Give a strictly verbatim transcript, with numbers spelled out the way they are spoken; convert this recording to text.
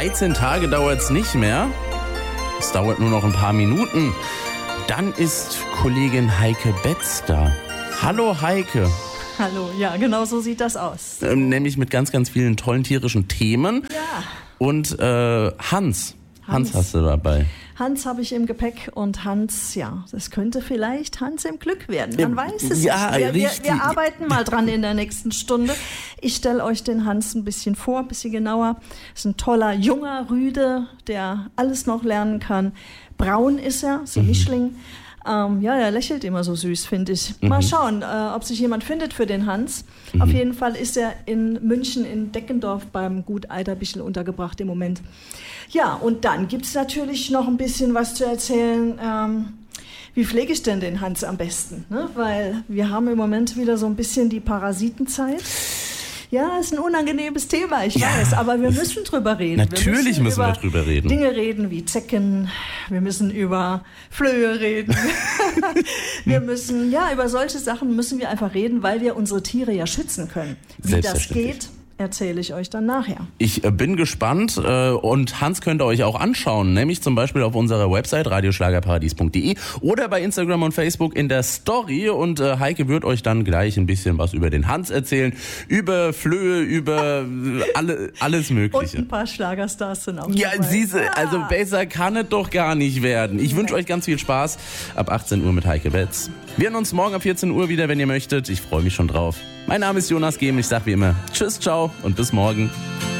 dreizehn Tage dauert es nicht mehr. Es dauert nur noch ein paar Minuten. Dann ist Kollegin Heike Betz da. Hallo Heike. Hallo, ja, genau so sieht das aus. Ähm, nämlich mit ganz, ganz vielen tollen tierischen Themen. Ja. Und äh, Hans. Hans. Hans hast du dabei. Hans habe ich im Gepäck und Hans, ja, das könnte vielleicht Hans im Glück werden. Man weiß es ja, nicht. Wir, wir, richtig. wir arbeiten mal dran in der nächsten Stunde. Ich stelle euch den Hans ein bisschen vor, ein bisschen genauer. Ist ein toller, junger Rüde, der alles noch lernen kann. Braun ist er, ist ein mhm. Mischling. Ähm, ja, er lächelt immer so süß, finde ich. Mal mhm. schauen, äh, ob sich jemand findet für den Hans. Mhm. Auf jeden Fall ist er in München in Deckendorf beim Gut Eiderbichel untergebracht im Moment. Ja, und dann gibt es natürlich noch ein bisschen was zu erzählen. Ähm, wie pflege ich denn den Hans am besten? Ne? Weil wir haben im Moment wieder so ein bisschen die Parasitenzeit. Ja, ist ein unangenehmes Thema, ich ja, weiß, aber wir müssen drüber reden. Natürlich wir müssen, müssen über wir drüber reden. Dinge reden wie Zecken, wir müssen über Flöhe reden. Wir müssen, ja, über solche Sachen müssen wir einfach reden, weil wir unsere Tiere ja schützen können. Wie das geht, erzähle ich euch dann nachher. Ich äh, bin gespannt äh, und Hans könnt ihr euch auch anschauen, nämlich zum Beispiel auf unserer Website radioschlagerparadies punkt de oder bei Instagram und Facebook in der Story und äh, Heike wird euch dann gleich ein bisschen was über den Hans erzählen, über Flöhe, über alle, alles Mögliche. Und ein paar Schlagerstars sind auch Ja, dabei. siehste, Ja. also besser kann es doch gar nicht werden. Ich wünsche euch ganz viel Spaß ab achtzehn Uhr mit Heike Betz. Wir hören uns morgen ab vierzehn Uhr wieder, wenn ihr möchtet. Ich freue mich schon drauf. Mein Name ist Jonas Gehm. Ich sage wie immer Tschüss, ciao und bis morgen.